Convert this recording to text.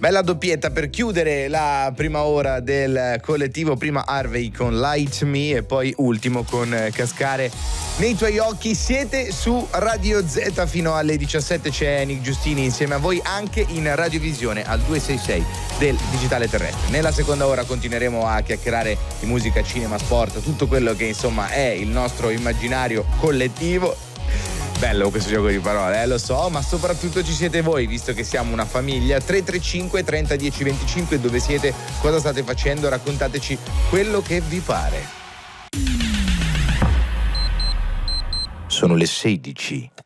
Bella doppietta per chiudere la prima ora del collettivo, prima Harvey con Light Me e poi Ultimo con Cascare nei tuoi occhi. Siete su Radio Z fino alle 17, c'è Nick Giustini insieme a voi anche in radiovisione al 266 del digitale terrestre. Nella seconda ora continueremo a chiacchierare di musica, cinema, sport, tutto quello che insomma è il nostro immaginario collettivo. Bello questo gioco di parole, lo so, ma soprattutto ci siete voi, visto che siamo una famiglia. 335 30 10 25, dove siete, cosa state facendo, raccontateci quello che vi pare. Sono le 16.